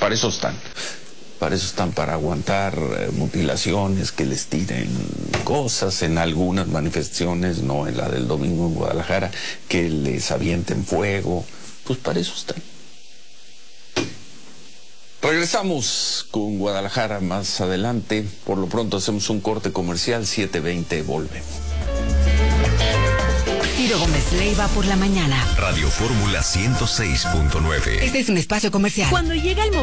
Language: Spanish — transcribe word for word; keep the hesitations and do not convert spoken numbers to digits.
para eso están. Para eso están, para aguantar eh, mutilaciones, que les tiren cosas en algunas manifestaciones, no en la del domingo en Guadalajara, que les avienten fuego. Pues para eso están. Regresamos con Guadalajara más adelante. Por lo pronto hacemos un corte comercial, siete veinte, volvemos. Ciro Gómez Leiva por la mañana. Radio Fórmula ciento seis punto nueve. Este es un espacio comercial. Cuando llega el momento